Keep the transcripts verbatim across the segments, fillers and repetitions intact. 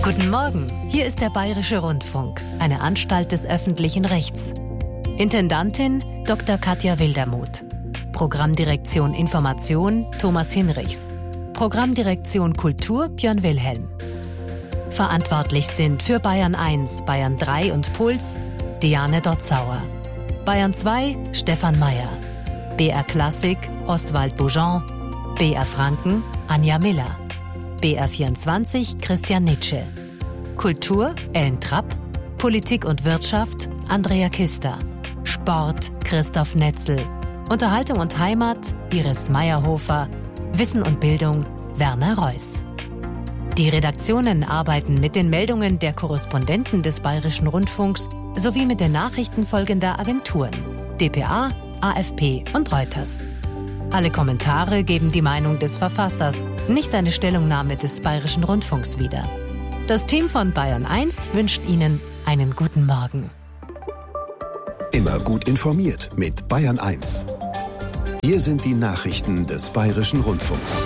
Guten Morgen, hier ist der Bayerische Rundfunk, eine Anstalt des öffentlichen Rechts. Intendantin Doktor Katja Wildermuth. Programmdirektion Information Thomas Hinrichs. Programmdirektion Kultur Björn Wilhelm. Verantwortlich sind für Bayern eins, Bayern drei und Puls Diane Dotzauer. Bayern zwei Stefan Mayer. B R Klassik Oswald Boujon. B R Franken Anja Miller. B R vierundzwanzig Christian Nitsche. Kultur Ellen Trapp. Politik und Wirtschaft Andrea Kister. Sport Christoph Netzel. Unterhaltung und Heimat Iris Meyerhofer. Wissen und Bildung Werner Reuss. Die Redaktionen arbeiten mit den Meldungen der Korrespondenten des Bayerischen Rundfunks sowie mit den Nachrichten folgender Agenturen: D P A, A F P und Reuters. Alle Kommentare geben die Meinung des Verfassers, nicht eine Stellungnahme des Bayerischen Rundfunks wieder. Das Team von Bayern eins wünscht Ihnen einen guten Morgen. Immer gut informiert mit Bayern eins. Hier sind die Nachrichten des Bayerischen Rundfunks.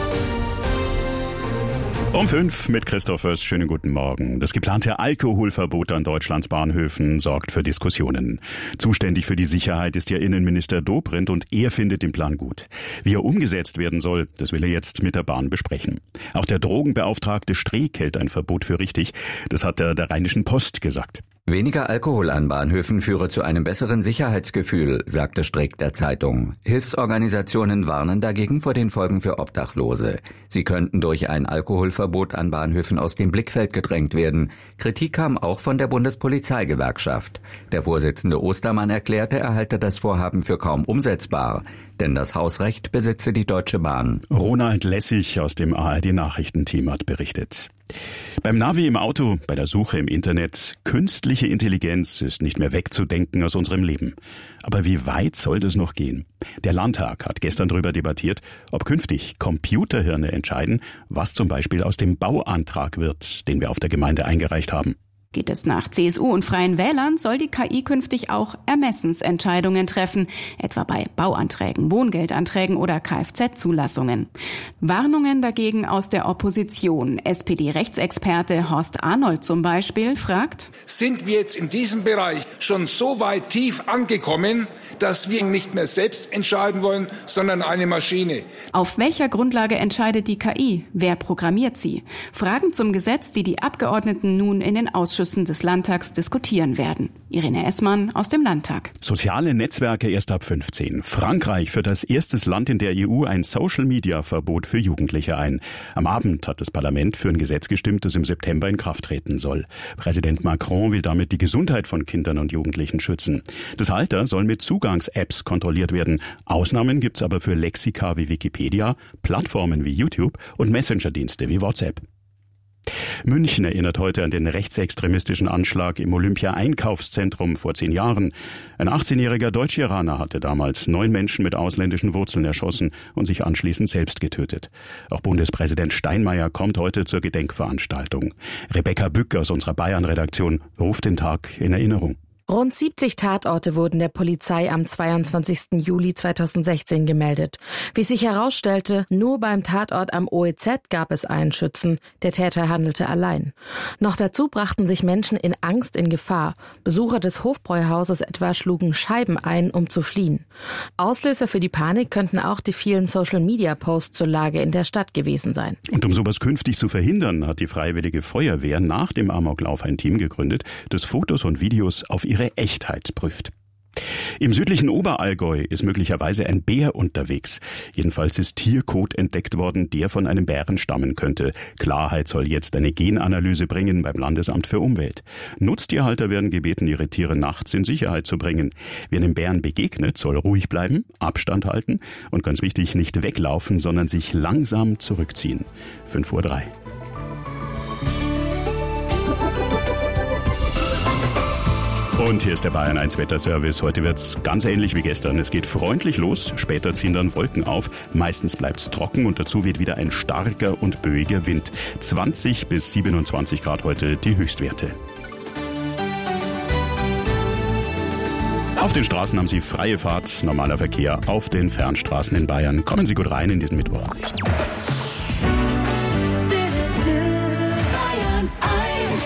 Um fünf mit Christoph Oers. Schönen guten Morgen. Das geplante Alkoholverbot an Deutschlands Bahnhöfen sorgt für Diskussionen. Zuständig für die Sicherheit ist ja Innenminister Dobrindt und er findet den Plan gut. Wie er umgesetzt werden soll, das will er jetzt mit der Bahn besprechen. Auch der Drogenbeauftragte Streeck hält ein Verbot für richtig. Das hat er der Rheinischen Post gesagt. Weniger Alkohol an Bahnhöfen führe zu einem besseren Sicherheitsgefühl, sagte Streeck der Zeitung. Hilfsorganisationen warnen dagegen vor den Folgen für Obdachlose. Sie könnten durch ein Alkoholverbot an Bahnhöfen aus dem Blickfeld gedrängt werden. Kritik kam auch von der Bundespolizeigewerkschaft. Der Vorsitzende Ostermann erklärte, er halte das Vorhaben für kaum umsetzbar. Denn das Hausrecht besitze die Deutsche Bahn. Ronald Lessig aus dem A R D-Nachrichtenteam hat berichtet. Beim Navi im Auto, bei der Suche im Internet, künstliche Intelligenz ist nicht mehr wegzudenken aus unserem Leben. Aber wie weit soll das noch gehen? Der Landtag hat gestern darüber debattiert, ob künftig Computerhirne entscheiden, was zum Beispiel aus dem Bauantrag wird, den wir auf der Gemeinde eingereicht haben. Geht es nach C S U und Freien Wählern, soll die K I künftig auch Ermessensentscheidungen treffen, etwa bei Bauanträgen, Wohngeldanträgen oder Kfz-Zulassungen. Warnungen dagegen aus der Opposition. S P D-Rechtsexperte Horst Arnold zum Beispiel fragt: Sind wir jetzt in diesem Bereich schon so weit tief angekommen, dass wir nicht mehr selbst entscheiden wollen, sondern eine Maschine? Auf welcher Grundlage entscheidet die K I? Wer programmiert sie? Fragen zum Gesetz, die die Abgeordneten nun in den Ausschüssen des Landtags diskutieren werden. Irene Essmann aus dem Landtag. Soziale Netzwerke erst ab fünfzehn. Frankreich führt als erstes Land in der E U ein Social-Media-Verbot für Jugendliche ein. Am Abend hat das Parlament für ein Gesetz gestimmt, das im September in Kraft treten soll. Präsident Macron will damit die Gesundheit von Kindern und Jugendlichen schützen. Das Alter soll mit Zugangs-Apps kontrolliert werden. Ausnahmen gibt's aber für Lexika wie Wikipedia, Plattformen wie YouTube und Messenger-Dienste wie WhatsApp. München erinnert heute an den rechtsextremistischen Anschlag im Olympia-Einkaufszentrum vor zehn Jahren. Ein achtzehnjähriger Deutsch-Iraner hatte damals neun Menschen mit ausländischen Wurzeln erschossen und sich anschließend selbst getötet. Auch Bundespräsident Steinmeier kommt heute zur Gedenkveranstaltung. Rebecca Bück aus unserer Bayern-Redaktion ruft den Tag in Erinnerung. Rund siebzig Tatorte wurden der Polizei am zweiundzwanzigsten Juli zweitausendsechzehn gemeldet. Wie sich herausstellte, nur beim Tatort am O E Z gab es einen Schützen. Der Täter handelte allein. Noch dazu brachten sich Menschen in Angst in Gefahr. Besucher des Hofbräuhauses etwa schlugen Scheiben ein, um zu fliehen. Auslöser für die Panik könnten auch die vielen Social-Media-Posts zur Lage in der Stadt gewesen sein. Und um sowas künftig zu verhindern, hat die Freiwillige Feuerwehr nach dem Amoklauf ein Team gegründet, das Fotos und Videos auf ihre Echtheit prüft. Im südlichen Oberallgäu ist möglicherweise ein Bär unterwegs. Jedenfalls ist Tierkot entdeckt worden, der von einem Bären stammen könnte. Klarheit soll jetzt eine Genanalyse bringen beim Landesamt für Umwelt. Nutztierhalter werden gebeten, ihre Tiere nachts in Sicherheit zu bringen. Wer einem Bären begegnet, soll ruhig bleiben, Abstand halten und ganz wichtig, nicht weglaufen, sondern sich langsam zurückziehen. fünf Uhr drei. Und hier ist der Bayern eins Wetterservice. Heute wird's ganz ähnlich wie gestern. Es geht freundlich los, später ziehen dann Wolken auf. Meistens bleibt's trocken und dazu weht wieder ein starker und böiger Wind. zwanzig bis siebenundzwanzig Grad heute die Höchstwerte. Auf den Straßen haben Sie freie Fahrt, normaler Verkehr auf den Fernstraßen in Bayern. Kommen Sie gut rein in diesen Mittwoch. Bayern eins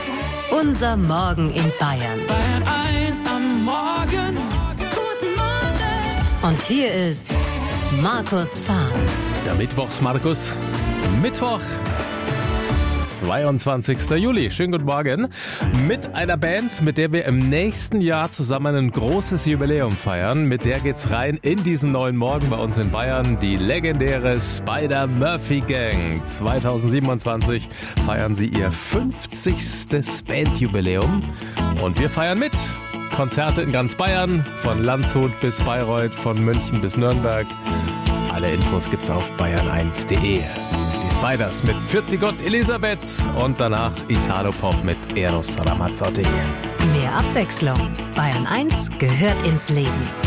Unser Morgen in Bayern. Bayern eins am Morgen. Guten Morgen. Und hier ist Markus Fahr. Der Mittwochs, Markus. Mittwoch, zweiundzwanzigster Juli. Schönen guten Morgen. Mit einer Band, mit der wir im nächsten Jahr zusammen ein großes Jubiläum feiern. Mit der geht's rein in diesen neuen Morgen bei uns in Bayern. Die legendäre Spider-Murphy-Gang. zweitausendsiebenundzwanzig feiern sie ihr fünfzigstes Bandjubiläum. Und wir feiern mit. Konzerte in ganz Bayern, von Landshut bis Bayreuth, von München bis Nürnberg. Alle Infos gibt's auf bayern eins punkt de. Die Spiders mit Pfiat die Gott Elisabeth und danach Italo-Pop mit Eros Ramazzotti. Mehr Abwechslung. Bayern eins gehört ins Leben.